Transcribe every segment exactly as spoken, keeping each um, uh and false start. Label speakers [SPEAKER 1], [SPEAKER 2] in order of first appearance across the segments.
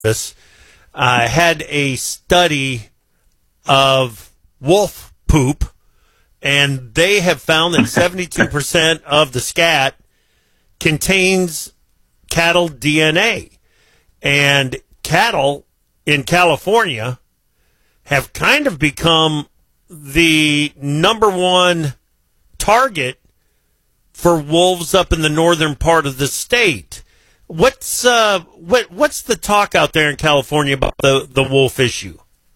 [SPEAKER 1] Davis uh, had a study of wolf poop, and they have found that seventy-two percent of the scat contains cattle D N A. And cattle in California have kind of become the number one target for wolves up in the northern part of the state. What's uh, what what's the talk out there in California about the, the wolf issue?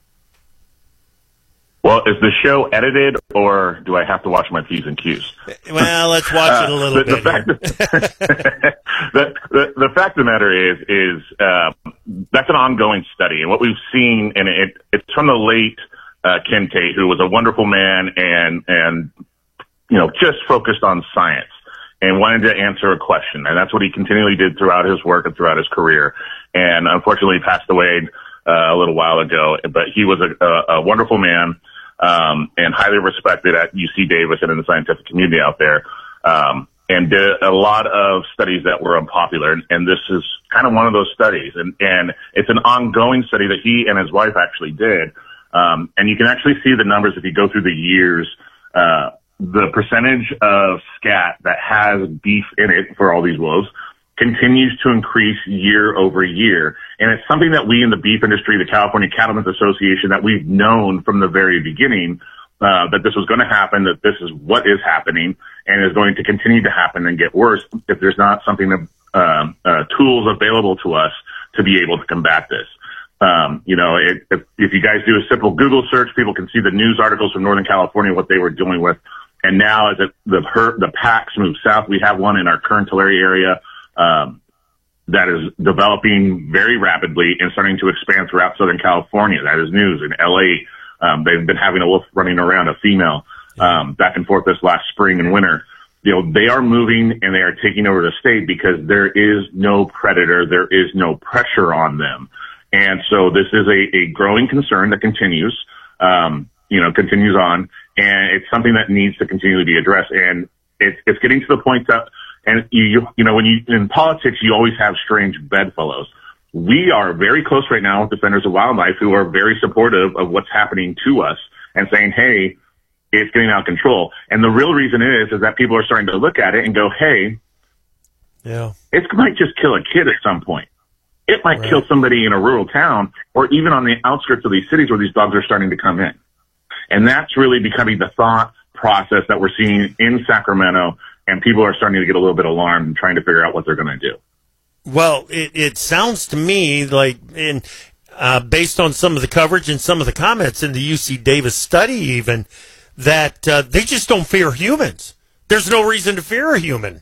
[SPEAKER 2] Well, is the show edited, or do I have to watch my P's and Q's?
[SPEAKER 1] Well, let's watch it a little
[SPEAKER 2] uh, the,
[SPEAKER 1] bit.
[SPEAKER 2] The fact, that, the, the, the fact of the matter is, is uh, that's an ongoing study, and what we've seen, and it, it's from the late uh, Ken Tate, who was a wonderful man and and you know just focused on science and wanted to answer a question, and that's what he continually did throughout his work and throughout his career. And unfortunately, he passed away uh, a little while ago, but he was a, a, a wonderful man. Um, and highly respected at U C Davis and in the scientific community out there, um, and did a lot of studies that were unpopular. And, and this is kind of one of those studies. And, and it's an ongoing study that he and his wife actually did. Um, and you can actually see the numbers if you go through the years, uh, the percentage of scat that has beef in it for all these wolves continues to increase year over year. And it's something that we in the beef industry, the California Cattlemen's Association, that we've known from the very beginning, uh, that this was going to happen, that this is what is happening and is going to continue to happen and get worse if there's not something that, uh, uh, tools available to us to be able to combat this. Um, you know, it, if, if you guys do a simple Google search, people can see the news articles from Northern California, what they were dealing with. And now as it, the herd, the packs move south, we have one in our Kern Tulare area, um, that is developing very rapidly and starting to expand throughout Southern California. That is news. In L A, um, they've been having a wolf running around, a female, um, back and forth this last spring and winter. You know, they are moving and they are taking over the state because there is no predator. There is no pressure on them. And so this is a, a growing concern that continues, um, you know, continues on. And it's something that needs to continually be addressed. And it's, it's getting to the point that, and you, you know, when you, in politics, you always have strange bedfellows. We are very close right now with Defenders of Wildlife, who are very supportive of what's happening to us and saying, hey, it's getting out of control. And the real reason is, is that people are starting to look at it and go, hey,
[SPEAKER 1] yeah,
[SPEAKER 2] it might just kill a kid at some point. It might
[SPEAKER 1] right.
[SPEAKER 2] kill somebody in a rural town or even on the outskirts of these cities where these dogs are starting to come in. And that's really becoming the thought process that we're seeing in Sacramento. And people are starting to get a little bit alarmed and trying to figure out what they're going to do.
[SPEAKER 1] Well, it, it sounds to me like, in, uh, based on some of the coverage and some of the comments in the U C Davis study even, that uh, they just don't fear humans. There's no reason to fear a human.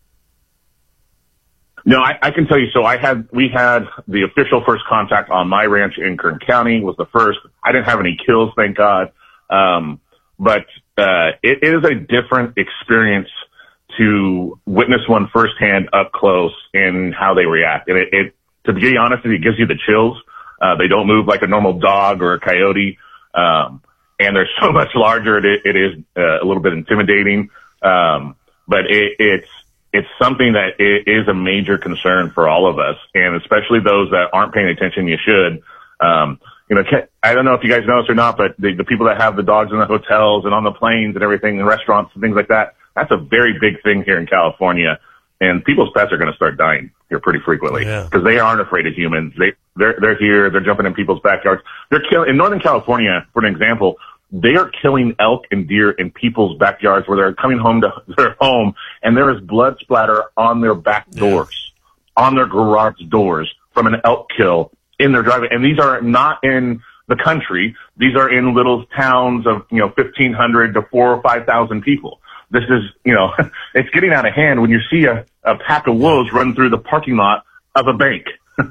[SPEAKER 2] No, I, I can tell you. So I had, we had the official first contact on my ranch in Kern County was the first. I didn't have any kills, thank God. Um, but uh, it, it is a different experience to witness one firsthand up close in how they react. And it, it to be honest with you, it gives you the chills. Uh, they don't move like a normal dog or a coyote. Um, and they're so much larger. It, it is uh, a little bit intimidating. Um, but it, it's, it's something that it is a major concern for all of us. And especially those that aren't paying attention, you should. Um, you know, I don't know if you guys know this or not, but the, the people that have the dogs in the hotels and on the planes and everything and restaurants and things like that, that's a very big thing here in California, and people's pets are going to start dying here pretty frequently because yeah. they aren't afraid of humans. They they're they're here. They're jumping in people's backyards. They're killing in Northern California, for an example. They are killing elk and deer in people's backyards where they're coming home to their home, and there is blood splatter on their back doors, yeah. on their garage doors from an elk kill in their driveway. And these are not in the country. These are in little towns of you know fifteen hundred to four or five thousand people. This is, you know, it's getting out of hand when you see a, a pack of wolves run through the parking lot of a bank.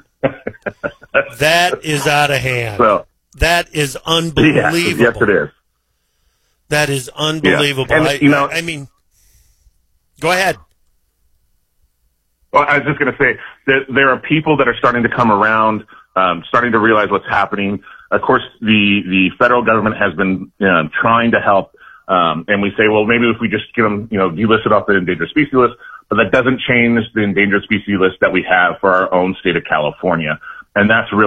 [SPEAKER 1] That is out of hand.
[SPEAKER 2] So,
[SPEAKER 1] that is unbelievable.
[SPEAKER 2] Yes, yes, it is.
[SPEAKER 1] That is unbelievable.
[SPEAKER 2] Yeah. And,
[SPEAKER 1] I,
[SPEAKER 2] you know,
[SPEAKER 1] I mean, go ahead.
[SPEAKER 2] Well, I was just going to say that there are people that are starting to come around, um, starting to realize what's happening. Of course, the, the federal government has been uh, trying to help. Um, and we say, well, maybe if we just get them, you know, delisted off the endangered species list, but that doesn't change the endangered species list that we have for our own state of California. and that's really